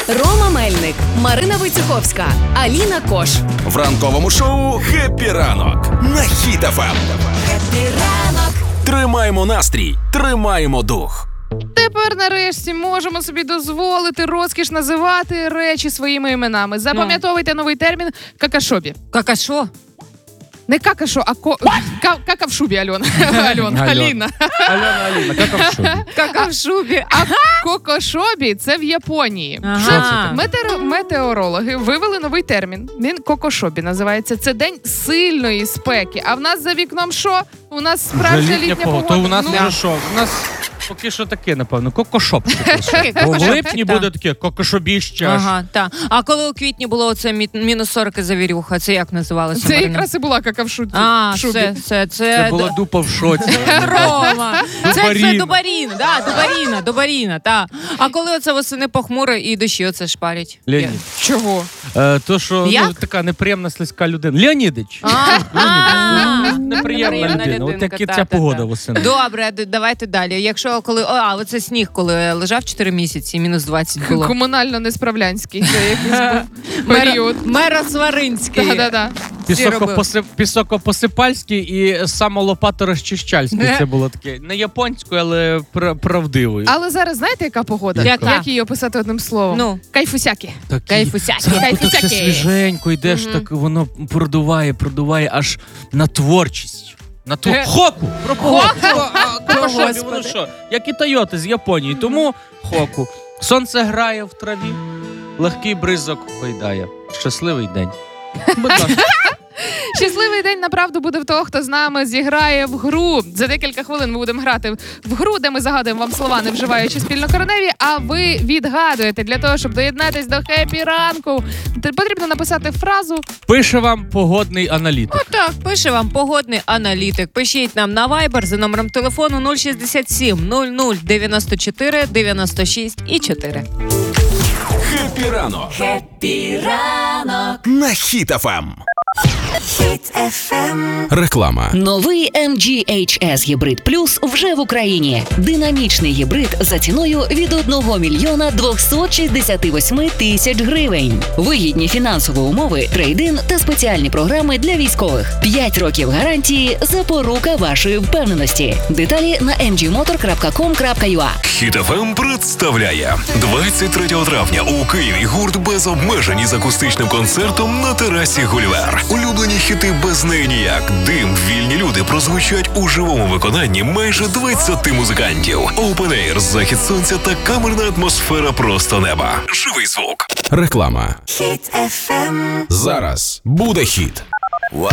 Рома Мельник, Марина Войцеховська, Аліна Кош. В ранковому шоу «Хеппі ранок» на Хіт ФМ. Хеппі ранок. Тримаємо настрій, тримаємо дух. Тепер нарешті можемо собі дозволити розкіш називати речі своїми іменами. Запам'ятовуйте новий термін «какашобі». Какашо? Не какашо, а кака в шубі, Альона. Аліна. Аліна, кака в шубі. Кака в шубі. А кокошобі – це в Японії. Ага. Метеорологи вивели новий термін. Він кокошобі називається. Це день сильної спеки. А в нас за вікном що? У нас справжня літня погода. То у нас Ну, вже що? У нас поки що таке, напевно, кокошоп. В липні буде таке кокошобіще. Ага, так. А коли у квітні було оце мінус 40 завірюха, це як називалося? Це Марина? якраз і була кака в шубі. А, Це Це була дупа в шоці. Рома! Це Дубаріна. Дубаріна, Дубаріна, так. А коли оце восени похмуро і дощі оце шпарять? Леонід. чого? То, що Як? така неприємна слизька людина. Леонідич. Неприємна людина. От як і ця погода восени. Добре, давайте далі. Якщо оце сніг, коли лежав 4 місяці, мінус 20 було. Комунально-несправлянський. Це якийсь був період. Меросваринський. Да. Пісокопосипальський і самолопаторозчищальський. Це було таке. Не японською, але правдивою. Але зараз знаєте, яка погода? Яка? Як її описати одним словом? Ну. Кайфусяки. Кайфусяки. Зранку так все свіженько, йдеш, так воно продуває аж на творчість. На хоку! Про хоку! Господи. Воно що? Як і Тойоти з Японії. Тому хоку. Сонце грає в траві, легкий бризок гойдає. Щасливий день. Будь ласка. Щасливий день, направду, буде в того, хто з нами зіграє в гру. За декілька хвилин ми будемо грати в гру, де ми загадуємо вам слова, не вживаючи спільнокореневі, а ви відгадуєте. Для того, щоб доєднатись до хеппі ранку, потрібно написати фразу. Пише вам погодний аналітик. Так, пише вам погодний аналітик. Пишіть нам на Viber за номером телефону 067 00 94 96 і 4. «Хеппі ранок» Хеппі ранок. на Хіт ФМ. Хіт FM. Реклама. Новий MG HS Hybrid Plus вже в Україні. Динамічний гібрид за ціною від 1 мільйона 268 тисяч гривень. Вигідні фінансові умови, трейд-ін та спеціальні програми для військових. 5 років гарантії – запорука вашої впевненості. Деталі на mgmotor.com.ua. Хіт ФМ представляє 23 травня у Києві гурт «Без обмежень» із акустичним концертом на терасі Гулівер. Улюблені хіти «Без неї ніяк», «Дим», «Вільні люди» прозвучать у живому виконанні майже 20 музикантів. Open Air, захід сонця та камерна атмосфера просто неба. Живий звук. Реклама. Хіт FM. Зараз буде хіт.